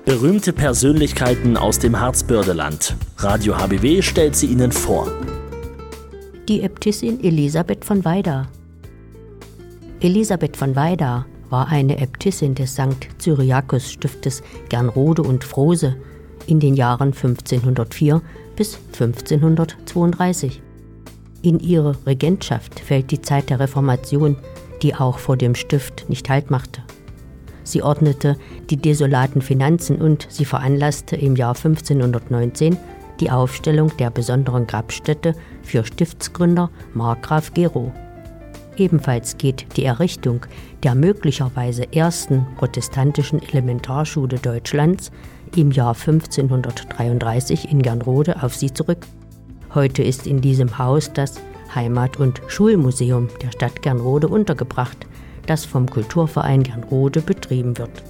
Berühmte Persönlichkeiten aus dem Harzbördeland. Radio HBW stellt sie Ihnen vor. Die Äbtissin Elisabeth von Weida. Elisabeth von Weida war eine Äbtissin des St. Cyriakus-Stiftes Gernrode und Frose in den Jahren 1504 bis 1532. In ihre Regentschaft fällt die Zeit der Reformation, die auch vor dem Stift nicht Halt machte. Sie ordnete die desolaten Finanzen und sie veranlasste im Jahr 1519 die Aufstellung der besonderen Grabstätte für Stiftsgründer Markgraf Gero. Ebenfalls geht die Errichtung der möglicherweise ersten protestantischen Elementarschule Deutschlands im Jahr 1533 in Gernrode auf sie zurück. Heute ist in diesem Haus das Heimat- und Schulmuseum der Stadt Gernrode untergebracht, das vom Kulturverein Gernrode betrieben wird.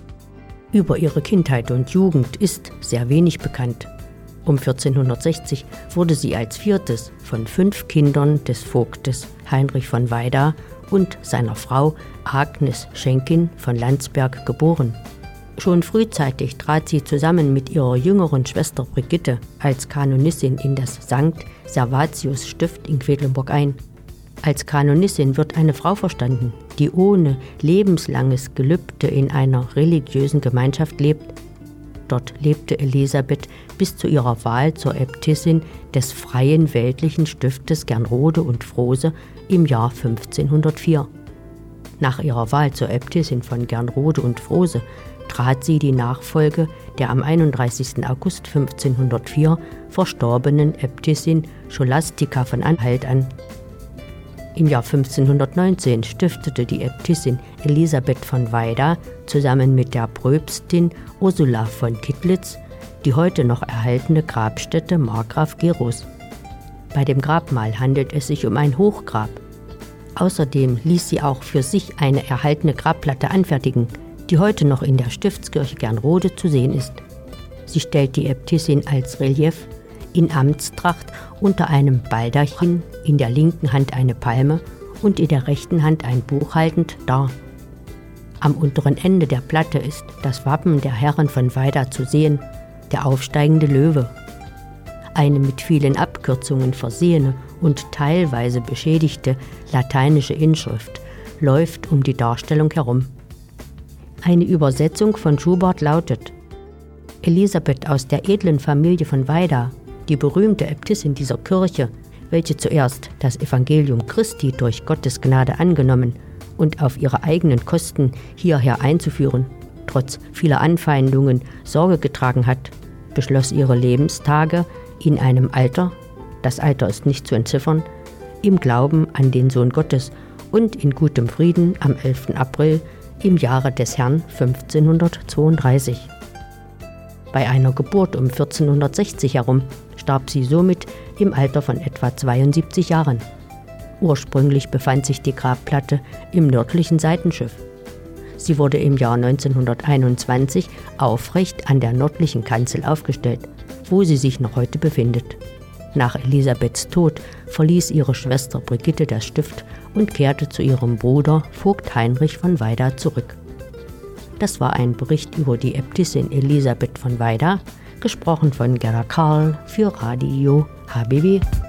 Über ihre Kindheit und Jugend ist sehr wenig bekannt. Um 1460 wurde sie als viertes von 5 Kindern des Vogtes Heinrich von Weida und seiner Frau Agnes Schenkin von Landsberg geboren. Schon frühzeitig trat sie zusammen mit ihrer jüngeren Schwester Brigitte als Kanonissin in das St. Servatius-Stift in Quedlinburg ein. Als Kanonissin wird eine Frau verstanden, die ohne lebenslanges Gelübde in einer religiösen Gemeinschaft lebt. Dort lebte Elisabeth bis zu ihrer Wahl zur Äbtissin des freien weltlichen Stiftes Gernrode und Frose im Jahr 1504. Nach ihrer Wahl zur Äbtissin von Gernrode und Frose trat sie die Nachfolge der am 31. August 1504 verstorbenen Äbtissin Scholastica von Anhalt an. Im Jahr 1519 stiftete die Äbtissin Elisabeth von Weida zusammen mit der Pröpstin Ursula von Kittlitz die heute noch erhaltene Grabstätte Markgraf Geros. Bei dem Grabmal handelt es sich um ein Hochgrab. Außerdem ließ sie auch für sich eine erhaltene Grabplatte anfertigen, die heute noch in der Stiftskirche Gernrode zu sehen ist. Sie stellt die Äbtissin als Relief in Amtstracht unter einem Baldachin, in der linken Hand eine Palme und in der rechten Hand ein Buch haltend dar. Am unteren Ende der Platte ist das Wappen der Herren von Weida zu sehen, der aufsteigende Löwe. Eine mit vielen Abkürzungen versehene und teilweise beschädigte lateinische Inschrift läuft um die Darstellung herum. Eine Übersetzung von Schubert lautet: Elisabeth aus der edlen Familie von Weida, die berühmte Äbtissin dieser Kirche, welche zuerst das Evangelium Christi durch Gottes Gnade angenommen und auf ihre eigenen Kosten hierher einzuführen, trotz vieler Anfeindungen Sorge getragen hat, beschloss ihre Lebenstage in einem Alter, das Alter ist nicht zu entziffern, im Glauben an den Sohn Gottes und in gutem Frieden am 11. April im Jahre des Herrn 1532. Bei einer Geburt um 1460 herum starb sie somit im Alter von etwa 72 Jahren. Ursprünglich befand sich die Grabplatte im nördlichen Seitenschiff. Sie wurde im Jahr 1921 aufrecht an der nördlichen Kanzel aufgestellt, wo sie sich noch heute befindet. Nach Elisabeths Tod verließ ihre Schwester Brigitte das Stift und kehrte zu ihrem Bruder Vogt Heinrich von Weida zurück. Das war ein Bericht über die Äbtissin Elisabeth von Weida, gesprochen von Gerda Karl für Radio HBW.